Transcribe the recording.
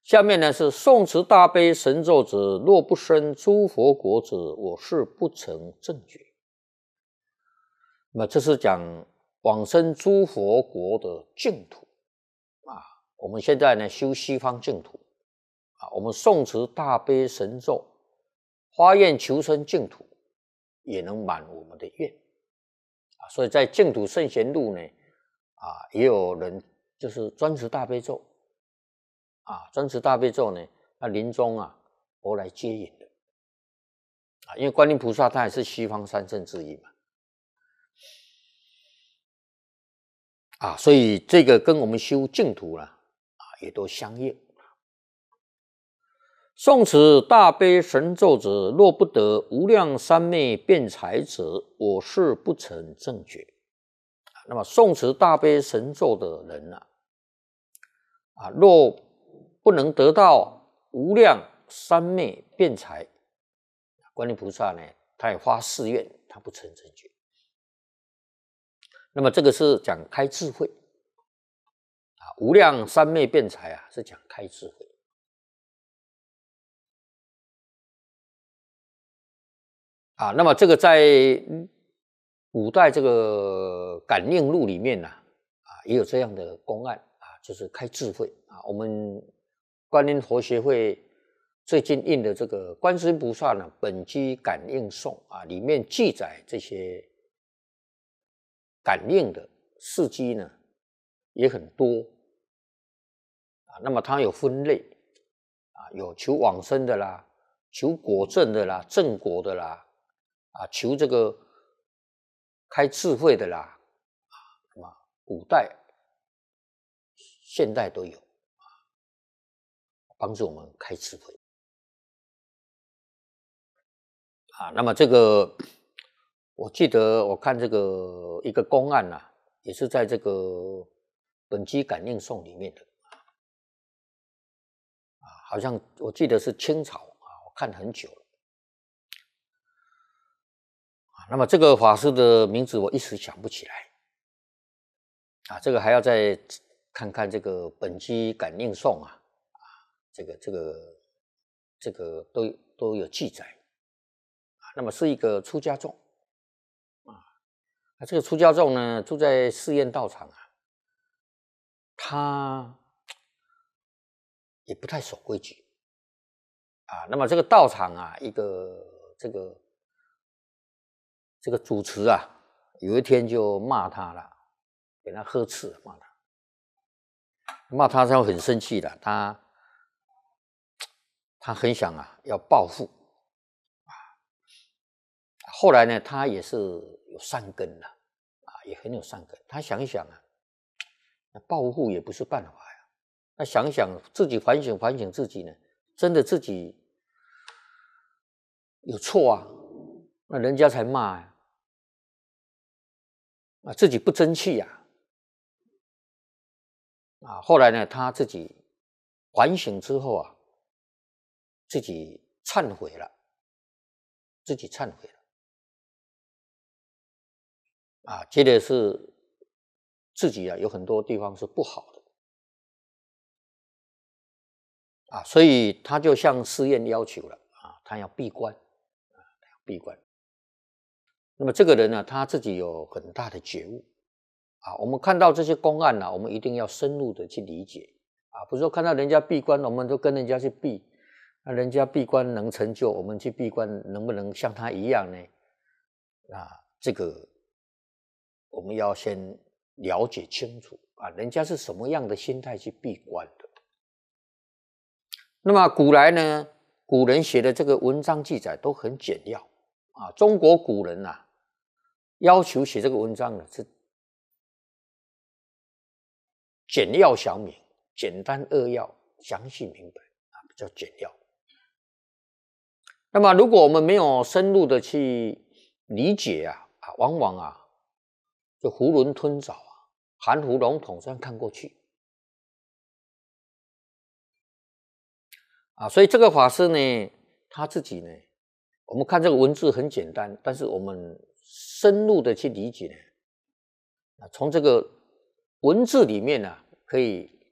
下面呢是诵持大悲神咒者，若不生诸佛国者，我是不成正觉。那么这是讲往生诸佛国的净土啊。我们现在呢修西方净土啊，我们诵持大悲神咒，发愿求生净土，也能满我们的愿啊。所以在净土圣贤录呢啊，也有人就是专持大悲咒啊，专持大悲咒呢，那临终啊，佛来接引的啊，因为观音菩萨他也是西方三圣之一嘛啊，所以这个跟我们修净土啊也都相应。诵持大悲神咒者，若不得无量三昧辩才者，我是不成正觉。那么诵持大悲神咒的人啊，若不能得到无量三昧辩才，观音菩萨呢，他也发誓愿，他不成正觉。那么这个是讲开智慧啊，无量三昧辩才啊，是讲开智慧啊。那么这个在古代这个感应录里面也有这样的公案啊，就是开智慧啊。我们观音佛学会最近印的这个观世音菩萨呢本机感应颂啊，里面记载这些感应的事迹呢也很多啊。那么它有分类啊，有求往生的啦，求果证的啦，正果的啦啊，求这个开智慧的啦啊，那么古代现代都有啊，帮助我们开智慧啊。那么这个我记得我看这个一个公案也是在这个本机感应颂里面的啊，好像我记得是清朝啊，我看很久了啊。那么这个法师的名字我一时想不起来啊，这个还要再看看这个本机感应颂这个都有记载啊。那么是一个出家众啊，那这个出家众呢住在寺院道场他也不太守规矩啊。那么这个道场一个这个主持有一天就骂他了，给他呵斥，骂他之后很生气的，他很想要报复后来呢，他也是有善根的也很有善根。他想一想报复也不是办法呀。那想一想自己反省自己呢，真的自己有错那人家才骂自己不争气后来呢，他自己反省之后自己忏悔了，接着是自己有很多地方是不好的所以他就向寺院要求了他要闭关那么这个人他自己有很大的觉悟我们看到这些公案我们一定要深入的去理解不是说看到人家闭关我们就跟人家去闭，那人家闭关能成就，我们去闭关能不能像他一样呢？这个我们要先了解清楚人家是什么样的心态去闭关的。那么古来呢，古人写的这个文章记载都很简要中国古人要求写这个文章是简要详明，简单扼要，详细明白比较简要。那么如果我们没有深入的去理解往往就囫囵吞枣含糊笼统这样看过去所以这个法师呢，他自己呢，我们看这个文字很简单，但是我们深入的去理解从这个文字里面可以